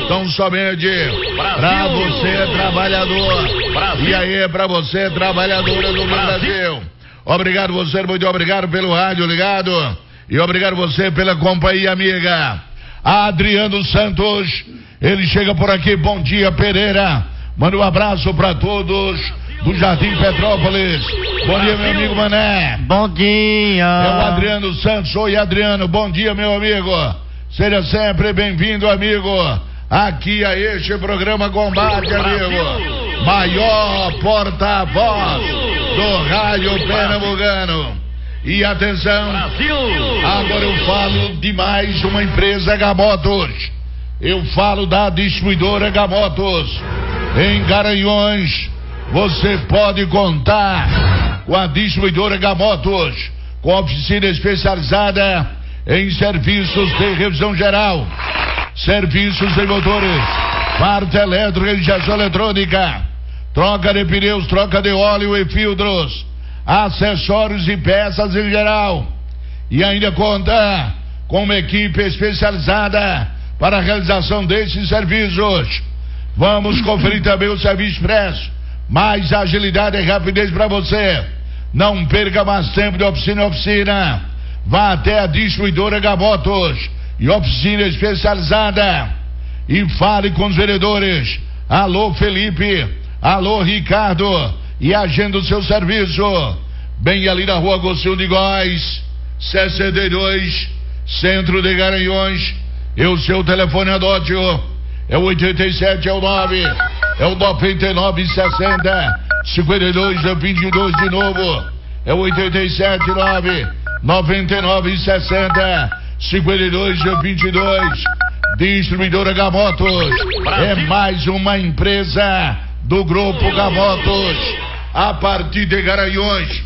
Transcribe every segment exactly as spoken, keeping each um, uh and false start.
Tão somente pra você, trabalhador. Brasil. E aí, pra você, trabalhadora do Brasil. Brasil. Obrigado você, muito obrigado pelo rádio ligado. E obrigado você pela companhia amiga. Adriano Santos, ele chega por aqui. Bom dia, Pereira. Manda um abraço pra todos do Jardim Petrópolis. Bom dia, meu amigo Mané. Bom dia. É o Adriano Santos. Oi, Adriano. Bom dia, meu amigo. Seja sempre bem-vindo, amigo, aqui a este programa Combate, amigo. Maior porta-voz do rádio pernambucano. E atenção, agora eu falo de mais uma empresa Gamotos. Eu falo da distribuidora Gamotos. Em Garanhuns, você pode contar com a distribuidora Gamotos, com oficina especializada em serviços de revisão geral, serviços de motores, parte elétrica e injeção eletrônica, troca de pneus, troca de óleo e filtros, acessórios e peças em geral. E ainda conta com uma equipe especializada para a realização desses serviços. Vamos conferir também o serviço expresso, mais agilidade e rapidez para você. Não perca mais tempo de oficina em oficina. Vá até a distribuidora Gamotos e oficina especializada e fale com os vendedores. Alô, Felipe. Alô, Ricardo. E agenda o seu serviço bem ali na rua Agostinho de Góes, sessenta e dois, centro de Garanhuns. E o seu telefone adótio é o oitenta e sete, é o nove, é o noventa e nove, sessenta, cinquenta e dois, vinte e dois de novo. É o oitenta e sete, nove, noventa e nove, sessenta, cinquenta e dois, vinte e dois. Distribuidora Gamotos é mais uma empresa do Grupo Gamotos, a partir de Garanhuns,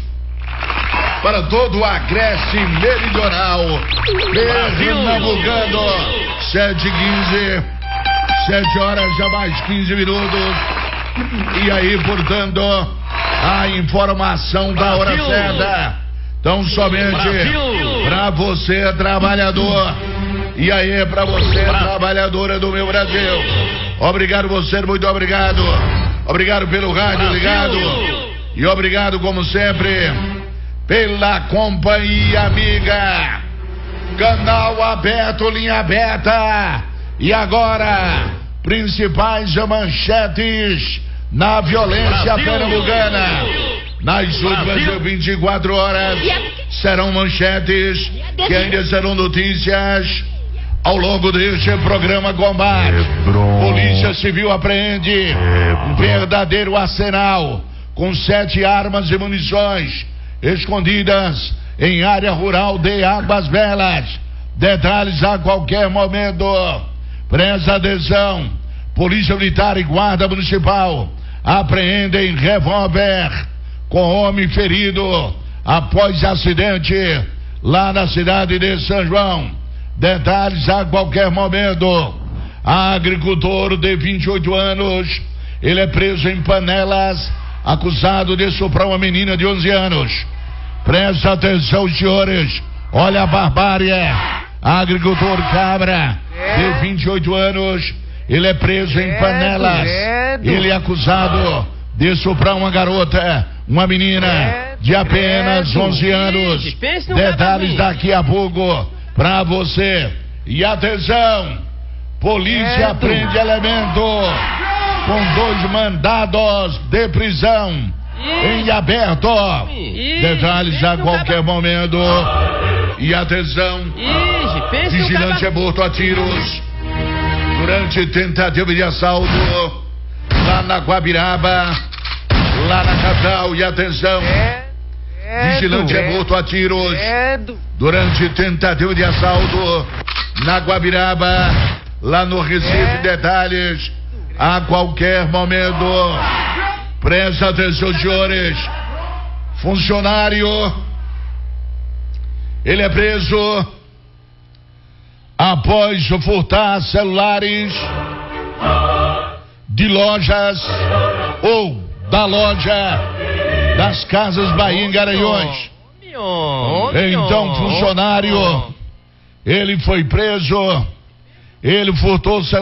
para todo o Agreste Meridional pernambucano. Sete e quinze, sete horas já mais quinze minutos. E aí, portanto, a informação da hora certa. Então, somente para você, trabalhador. E aí, para você, trabalhadora do meu Brasil. Obrigado você, muito obrigado. Obrigado pelo rádio ligado. E obrigado, como sempre, pela companhia amiga. Canal aberto, linha aberta. E agora, principais manchetes na violência pernambucana. Nas últimas vinte e quatro horas serão manchetes que ainda serão notícias ao longo deste programa Combate. Polícia Civil apreende um verdadeiro arsenal com sete armas e munições escondidas em área rural de Águas Belas. Detalhes a qualquer momento. Presta atenção. Polícia Militar e Guarda Municipal apreendem revólver com homem ferido após acidente lá na cidade de São João. Detalhes a qualquer momento. Agricultor de vinte e oito anos, ele é preso em Panelas, acusado de estuprar uma menina de onze anos. Presta atenção, senhores. Olha a barbárie. Agricultor Cabra, de vinte e oito anos, ele é preso em Panelas. Ele é acusado de estuprar uma garota, uma menina de apenas onze anos. Detalhes daqui a pouco pra você. E atenção, polícia prende elemento com dois mandados de prisão em aberto. Detalhes a qualquer momento. E atenção, vigilante é morto a tiros durante tentativa de assalto lá na Guabiraba, lá na capital. E atenção, vigilante é morto a tiros durante tentativa de assalto na Guabiraba, lá no Recife. Detalhes a qualquer momento. Presta atenção, senhores. Funcionário, ele é preso após furtar celulares de lojas ou da loja das Casas Bahia em Garanhuns. Então, funcionário, ele foi preso, ele furtou